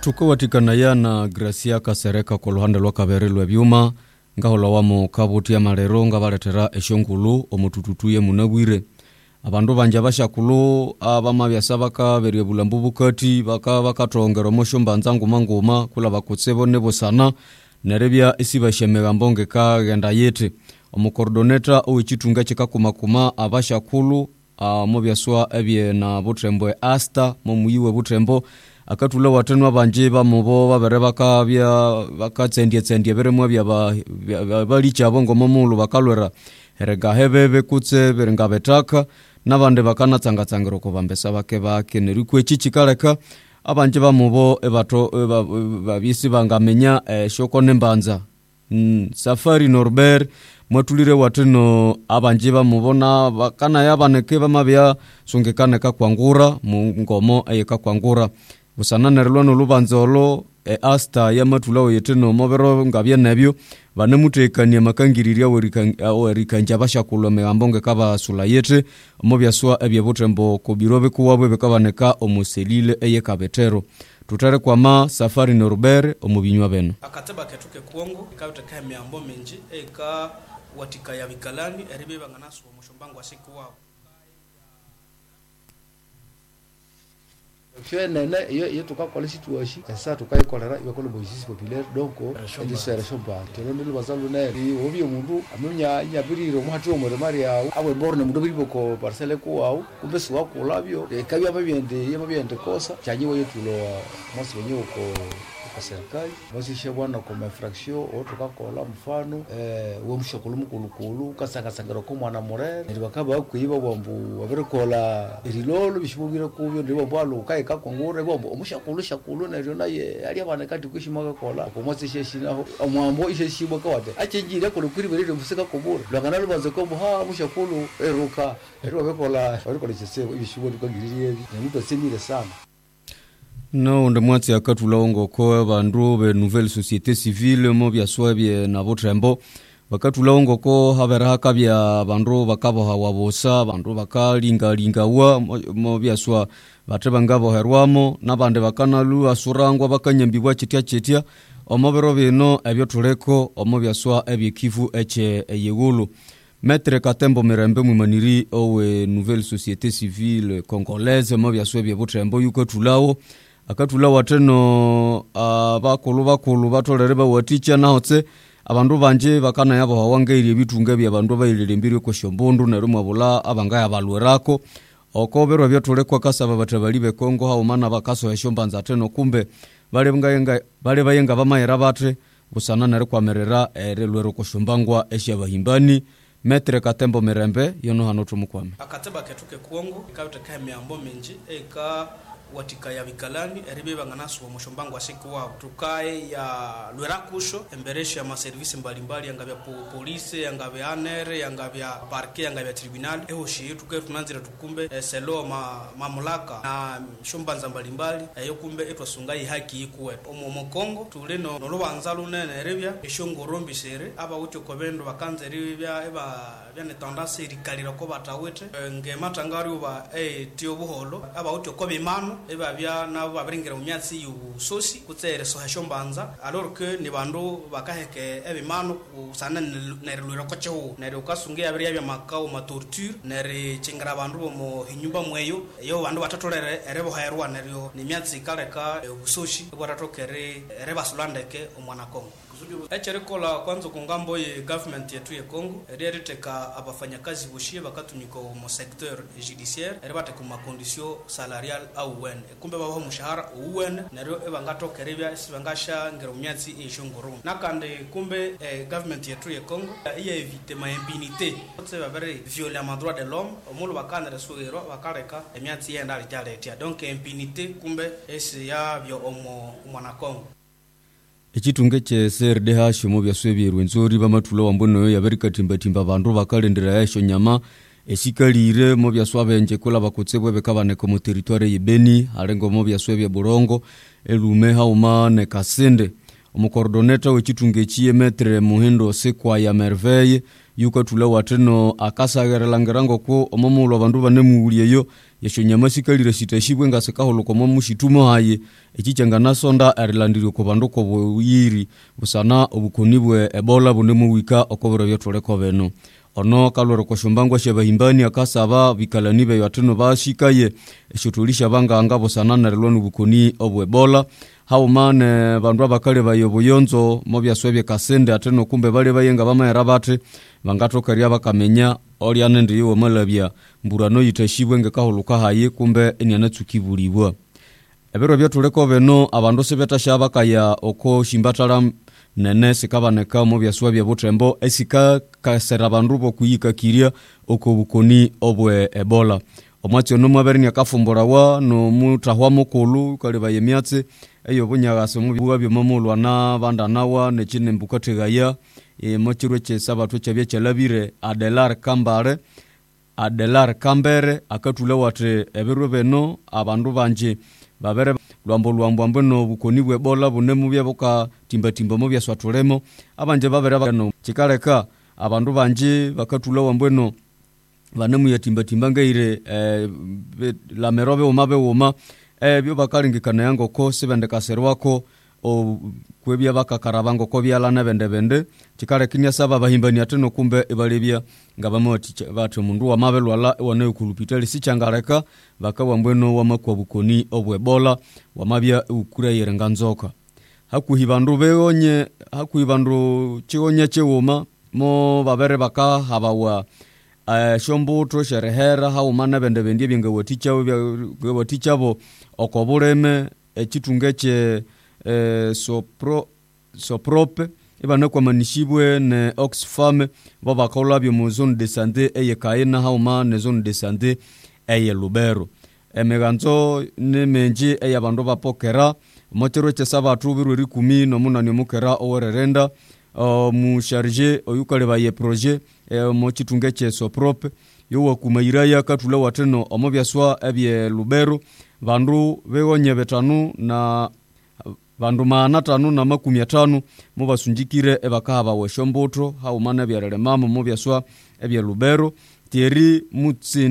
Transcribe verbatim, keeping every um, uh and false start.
tukawatikana yana Gracia Kasereka koluhande lwa kabere lwa byuma ngahola wamo kabuti ya marero nga baletera eshongulu omutututuye munabwire abandu banje bashakulu abama byasabaka beriye bulambu bukati baka bakatongera mosho mbanzangu mangoma kula bakutsebo nebo sana nerebya isibashemega mbonge ka genda yete omukordoneta owichitunga chikakumakuma abashakulu mu byaswa ebye na butrembo asta mu muyiwe butrembo akatula watenwa banje bamubo babere bakabya bakatsendye tsendye beremwa bya balicha bongo momulu bakalwera herega hebebe kutse berenga betaka nabande bakana tsanga tsangiro ko bambesa bake bake nerikwe chichikaleka abanje bamubo ebato babisi bangamenya shoko nembanza mm, Safari Norbert mwatulire wateno abanje bamubona bakana yabaneke bamabya sungekane ka kwangura mu ngomo ayeka kwangura busana nerelwano lubanzolo e asta ya matulawo yeteno mobero ngabye nabyo banemutekania makangiriria werikanja bashakulo megambonge kaba sulayete mobyaswa ebye butrembo kubirobe kuwabwe bekabaneka omuselile eye kabetero tutare kwa ma Safari Norbert omubinywa beno akateba ketuke kuongo ikabuteka miambo menji eka watika ya bikalani eribe banganasu omushombango asiku wao Fenene iyo iyo tukakola situation esa tukayikolera ibakolo boyisi populaire donc edisere shomba tolonde lubazalu neri obiye mundu amenya nyabiriro muhati omore Maria awe borne mundu biboko parcelle ko awu kubesi wakulabyo ekabya babyende yababyende kosa cyanyiwe yetulo mosi benyuko kwa serikali mosi shebwana kwa infraction otukakola mfano eh wo mushokulu mukulukulu kasanga sangero ko mwana more ndi bakaba kuyiba bombu waberekola irilolo bishibubira kubyo ndi bombo kai ka kongore bombo omushakulu shakulu neryo naye ali abana kati kwishimaka kola ko mosi sheshinaho omwambo ishe shibo kawate achenjire ko lukuri berere musika kubura lwakana lubanze ko ha mushakulu eruka ero bekola barikola chesebo ibishibo dikagiririye ni muto semire sana no ndo mwatsi akatula ongo ko bandu be nouvelle société civile mo byaswa bye na butrembo bakatula ongo ko habera hakabya bandu bakabo hawabosa bandu bakalinga lingawa mo byaswa bateba ngabo herwamo nabande bakanalu asurangwa bakanyambibwa chitia chitia omobero bino ebyo tuleko omo byaswa ebyekivu eche eyegulu Maître Katembo Mirembe Mwimaniri owe nouvelle société civile congolaise mo byaswa bye butrembo yuko tulawo akatula wateno abakulu bakulu batolere ba waticha nahotse abandu banje bakana yabo hawangeire bitunga bya bandu bayirire mbiri ko shombundu na rumwa bula abangaya balwerako okobero byatole kwa kasaba batabalibe Kongo haumana bakaso yashombanza teno kumbe bale ngayenga bale bayenga bamayera batre busana nare kwa merera erelwero ko shombangwa esha bahimbani Maître Katembo Mirembe yono hanotu mukwame akateba ketuke kuongo ikabuteka miambo menji eka watika ya bikalani eribe banganasu omushombango asiku wao tukae ya lwerakusho emberesha ya maservisi mbalimbali yangabya polisi yangabya anere yangabya parke yangabya tribunal eho shi tukae tunanzira tukumbe e, selo ma mamlaka na shombanza mbalimbali eyo kumbe etwa sungai haki ikuwe omo mokongo tuleno nolobanza lunene erebya eshongorombi sere aba utyo kobendo bakanze erebya eba byane tendance irikalira ko batawete e, nge matangari uba e tio buholo aba utyo ko bimano eba bya nabo babiringera umyatsi yusosi kutsere so hashombanza alors que ni bandu bakaheke ebimano usana nerulira ko cyo nere ukasunge abiri bya makao ma torture nere chingira bandu mo hinyumba mweyo yo bandu batatolere erebo haerwa neryo ni myatsi kaleka usoshi kwatatokere ereba sulandeke omwana Kongo echerekola kwanza kungambo ye government yetu ye Kongo eriteka abafanyakazi boshie bakatunyiko mu secteur judiciaire eribate ku ma condition salariale au wen kumbe baba mushahara uwen neryo ebangatokerebya sibangasha ngero myatsi eshongoro nakande kumbe eh, government yetu ye Kongo iye evite ma impunité otse babere violer ma droit de l'homme omulu bakana resugero bakareka emyatsi yenda alijaletia donc impunité kumbe esi ya byo omo mwana Kongo echitunge che C R D H mu byaswebye rwenzori bamatula wambono yaberika timba timba bandu bakalendera yasho nyama esikalire mu byaswabenje kula bakutsebwe bekabaneka mu territoire yibeni arengo mu byaswebye Burongo elume hauma ne Kasende omukordoneta wechitunge chiye metre Muhindo Sekwa ya Merveille yuka tula wateno akasagerelangirango ko omomulo abandu banemuuliyeyo yeshonyamasikalire sitashibwe ngasekahuluko momushitumo haye ekichanga nasonda erilandirio ko bandu ko buyiri busana obukonibwe Ebola bunemuwika okobero byotoleko beno ono kaloro ko shombangwa shebahimbani akasaba bikalanibe yateno bashikaye eshutulisha banga ngabo sana narilonu bukoni obu Ebola haumane bandu abakale bayobuyonzo mobyaswebye kasende ateno kumbe bale bayenga bamayera bate bangatoka ria bakamenya oliane ndiyo malabya mburano yitashibwe ngekahuluka haye kumbe enyanatsukibuliwa ebero byatuleko beno abandu sebetasha kaya oko shimbatala nene sikabaneka mo byaswabye butembo esika kasera bandu bokuyika kiria oko bukoni obwe Ebola omwatsi no mwaberni akafumborawa no mutahwa mukulu kale bayemyatse eyo bunyagase mu bibuga byomomulwa na bandanawa nekine mbukategaya e mochirwe che sabato chabye chalabire Adelar Kambare Adelar Kambere akatule wate ebiro beno abandu banje babere lwambo lwambo ambeno bukoni bwe Ebola bunemu byaboka timba timba mo byaswatulemo abanje babere bano kikaleka abandu banje bakatula wambeno banemu yatimba timba ngaire eh, la merobe umabe uma eh byo bakalingikana yango ko sebende kaserwako o kwebya bakakarabango ko byalana bende bende kikale kinya saba bahimbani ateno kumbe ebalebya ngabamoti batho mundu wa mabelwala wane ukulupitali sichangareka bakawa mbweno wa makwabukoni obwe Ebola wa mabya ukurayere nganzoka hakuhibandu beonye hakuhibandu chionye chewoma mo babere baka habawa Uh, shombuto sherehera haumana bende bendie byenga watichabo bya watichabo okobuleme ekitungeche eh, sopro soprope ibana kwa manishibwe ne Oxfam baba kolabyo mu zone de santé eye kaina hauma ne zone de santé eye Lubero emeganzo ne menji eye bandu bapokera motero che sabatu biruri kumi no munani mukera owererenda Uh, mu charge oyukale baye projet e uh, mo chitungeche soprope yo kumayiraya katula wateno omobyaswa ebye Lubero bandu begonye betanu na bandu maana tanu na makumi atano mo basunjikire ebakaba weshomboto haumana byarele mama mo byaswa ebye Lubero Thierry Mutsi